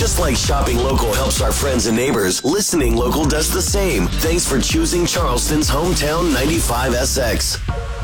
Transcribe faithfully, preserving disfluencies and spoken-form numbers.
Just like shopping local helps our friends and neighbors, listening local does the same. Thanks for choosing Charleston's Hometown ninety-five S X.